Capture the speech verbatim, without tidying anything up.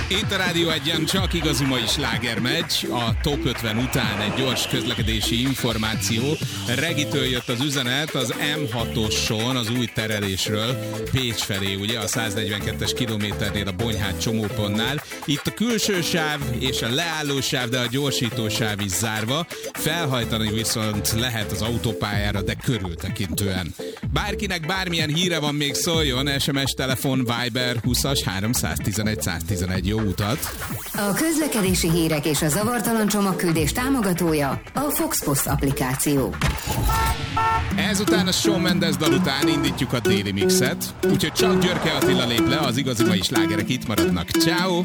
Itt a Rádió Egyen csak igazi mai slágermeccs, a top ötven után egy gyors közlekedési információ. Regitől jött az üzenet az M hatoson az új terelésről Pécs felé, ugye a száznegyvenkettes kilométernél a Bonyhád csomópontnál. Itt a külső sáv és a leálló sáv, de a gyorsító sáv is zárva. Felhajtani viszont lehet az autópályára, de körültekintően. Bárkinek bármilyen híre van, még szóljon, es em es, telefon, Viber húszas háromszáztizenegy száztizenegy. Jó utat! A közlekedési hírek és a zavartalan csomagküldés támogatója a Fox Post applikáció. Ezután a Shawn Mendes dal után indítjuk a déli mixet, úgyhogy csak Györke Attila lép le, az igazi mai slágerek itt maradnak. Ciao.